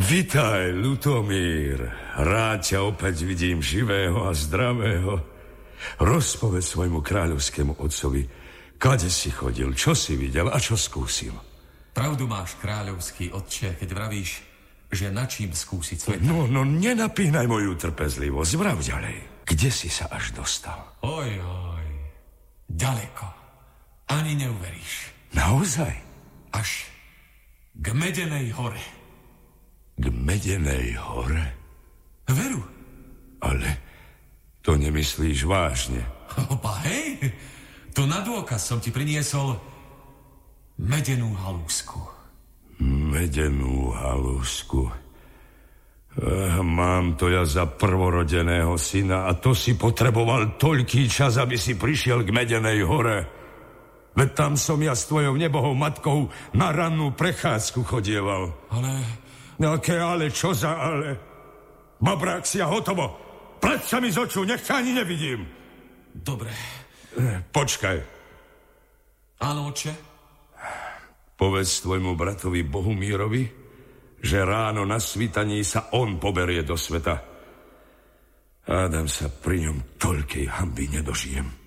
Vitaj, Lutomír. Rád ťa opäť vidím živého a zdravého. Rozpovedz svojmu kráľovskému otcovi, kade si chodil, čo si videl a čo skúsil. Pravdu máš, kráľovský otče, keď vravíš, že na čím skúsiť sveta. No, nenapínaj moju trpezlivosť, vrav ďalej. Kde si sa až dostal? Oj, ďaleko. Ani neuveríš. Naozaj? Až k Medenej hore. K Medenej hore? Veru. Ale to nemyslíš vážne. Opa, hej, to na dôkaz som ti priniesol medenú halúsku. Medenú halúsku. Mám to ja za prvorodeného syna a to si potreboval toľký čas, aby si prišiel k Medenej hore. Veď tam som ja s tvojou nebohou matkou na rannú prechádzku chodieval. Ale... Aké ale, čo za ale? Babrák si a hotovo. Preč sa mi z očú, nech ťa ani nevidím. Dobre. Počkaj. Áno, oče? Povedz tvojmu bratovi Bohumírovi, že ráno na svítaní sa on poberie do sveta. Hádam sa pri ňom toľkej hanby nedožijem.